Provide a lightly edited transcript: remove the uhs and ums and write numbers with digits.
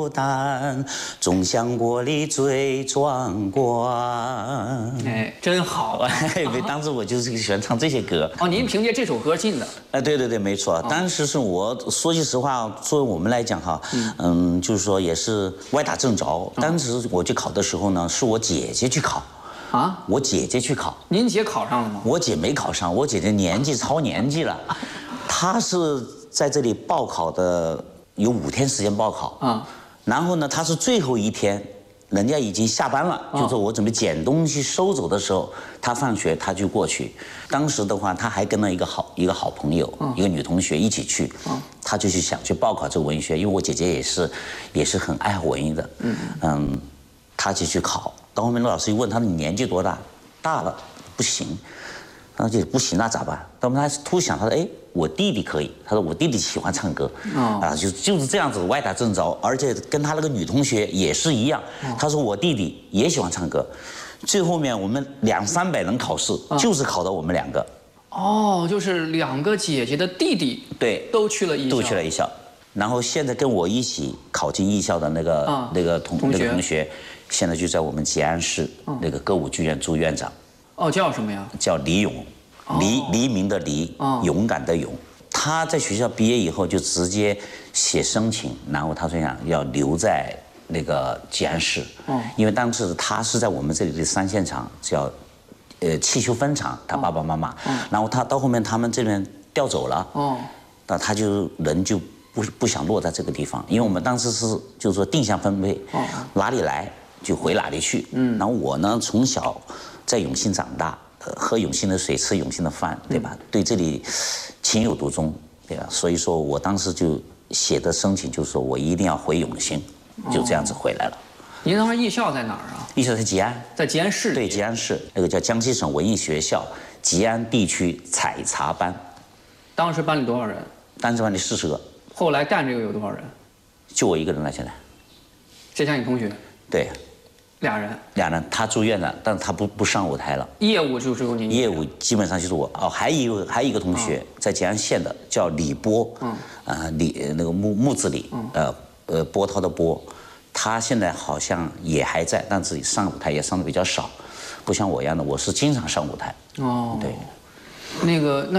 担，总想国里最壮观。 哎，真好啊！ 当时我就是喜欢唱这些歌。 哦，您凭借这首歌进的？ 哎，对对对，没错。当时是我说句实话，作为我们来讲哈，就是说也是歪打正着。当时我去考的时候呢，是我姐姐去考。啊，我姐姐去考。 您姐考上了吗？ 我姐没考上，我姐姐年纪超年纪了，她是在这里报考的，有5天时间报考啊。然后呢，她是最后一天，人家已经下班了，就说我准备捡东西收走的时候，她放学她就过去。当时的话，她还跟了一个好朋友，一个女同学一起去，她就想去报考这个文学，因为我姐姐也是很爱文艺的，她就去考。到后面老师一问她，你年纪多大？大了，不行。然后就不行，那咋办？到后面他突想，他说：“哎，我弟弟可以。”他说：“我弟弟喜欢唱歌。”就是这样子歪打正着，而且跟他那个女同学也是一样。他说：“我弟弟也喜欢唱歌。”最后面我们200-300人考试，就是考到我们2个。 哦，就是2个姐姐的弟弟， 对， 都去了艺校。 都去了艺校。然后现在跟我一起考进艺校的那个同学，现在就在我们吉安市那个歌舞剧院做院长。 哦，叫什么呀？ 叫李勇，黎明的黎，勇敢的勇。他在学校毕业以后就直接写申请，然后他说要留在那个吉安市，因为当时他是在我们这里的3线厂叫汽修分厂，他爸爸妈妈，然后他到后面他们这边调走了，那他人就不想落在这个地方，因为我们当时是就是说定向分配，哪里来就回哪里去。然后我呢从小在永信长大，喝永信的水，吃永信的饭，对吧？对这里情有独钟，对吧？所以说我当时就写的申请，就是说我一定要回永信，就这样子回来了。 您当时艺校在哪儿啊？ 艺校在吉安， 在吉安市。 对，吉安市那个叫江西省文艺学校吉安地区采茶班。 当时班里多少人？ 当时班里40个。 后来干这个有多少人？ 就我一个人了，现在。 这家你同学？ 对。 俩人， 他住院了，但是他不上舞台了。 业务就是由您。 业务基本上就是我。哦，还有一个同学在吉安县的，叫李波，那个木字李，波涛的波，他现在好像也还在，但自己上舞台也上的比较少，不像我一样的，我是经常上舞台。哦，对， 那